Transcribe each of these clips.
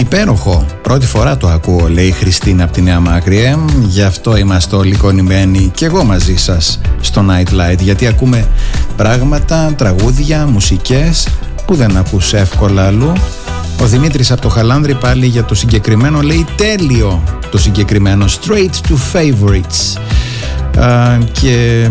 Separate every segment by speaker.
Speaker 1: Υπέροχο, πρώτη φορά το ακούω, λέει η Χριστίνα από τη Νέα Μάκρη. Γι' αυτό είμαστε όλοι κονημένοι και εγώ μαζί σας στο Nightlight, γιατί ακούμε πράγματα, τραγούδια, μουσικές που δεν ακούς εύκολα αλλού. Ο Δημήτρης από το Χαλάνδρη πάλι για το συγκεκριμένο λέει τέλειο το συγκεκριμένο, straight to favorites. Και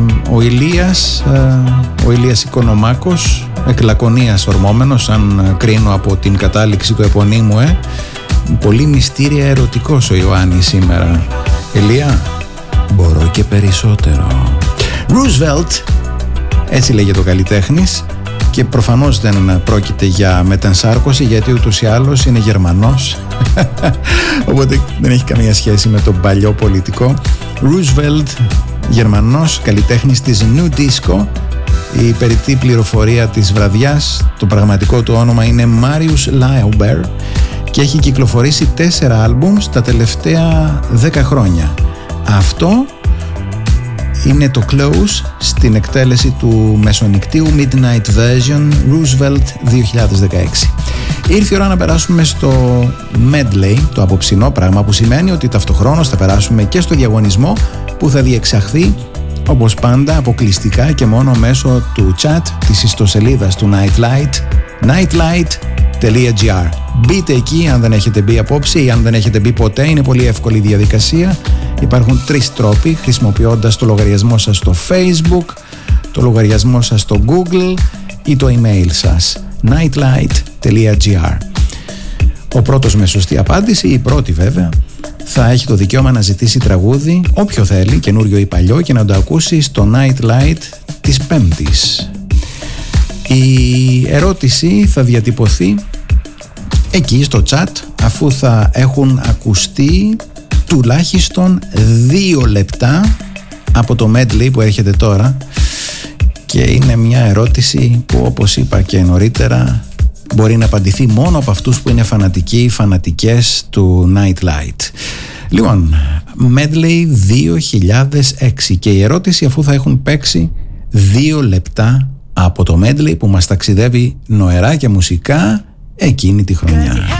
Speaker 1: ο Ηλίας Οικονομάκος, εκ Λακωνίας ορμόμενος, αν κρίνω από την κατάληξη του επωνύμου, πολύ μυστήρια ερωτικός ο Ιωάννης σήμερα. Ηλία, μπορώ και περισσότερο. Roosevelt, έτσι λέγεται ο καλλιτέχνης, και προφανώς δεν πρόκειται για μετενσάρκωση, γιατί ούτως ή άλλως είναι Γερμανός, οπότε δεν έχει καμία σχέση με τον παλιό πολιτικό. Roosevelt, Γερμανός καλλιτέχνης της New Disco. Η περιττή πληροφορία της βραδιάς, το πραγματικό του όνομα είναι Marius Lauber και έχει κυκλοφορήσει 4 άλμπουμ στα τελευταία 10 χρόνια. Αυτό είναι το Close στην εκτέλεση του μεσονικτίου Midnight Version Roosevelt 2016. Ήρθε η ώρα να περάσουμε στο medley, το απόψινό, πράγμα που σημαίνει ότι ταυτοχρόνως θα περάσουμε και στο διαγωνισμό που θα διεξαχθεί όπως πάντα αποκλειστικά και μόνο μέσω του chat της ιστοσελίδας του Nightlight, nightlight.gr. Μπείτε εκεί αν δεν έχετε μπει απόψε ή αν δεν έχετε μπει ποτέ, είναι πολύ εύκολη η διαδικασία. Υπάρχουν 3 τρόποι, χρησιμοποιώντας το λογαριασμό σας στο Facebook, το λογαριασμό σας στο Google ή το email σας nightlight.gr. Ο πρώτος με σωστή απάντηση, η πρώτη βέβαια, θα έχει το δικαίωμα να ζητήσει τραγούδι, όποιο θέλει, καινούριο ή παλιό, και να το ακούσει στο Nightlight της Πέμπτης. Η ερώτηση θα διατυπωθεί εκεί στο chat, αφού θα έχουν ακουστεί τουλάχιστον 2 λεπτά από το medley που έρχεται τώρα, και είναι μια ερώτηση που, όπως είπα και νωρίτερα, μπορεί να απαντηθεί μόνο από αυτούς που είναι φανατικοί, φανατικές του Nightlight. Λοιπόν, medley 2006, και η ερώτηση, αφού θα έχουν παίξει 2 λεπτά από το medley που μας ταξιδεύει νοερά και μουσικά εκείνη τη χρονιά.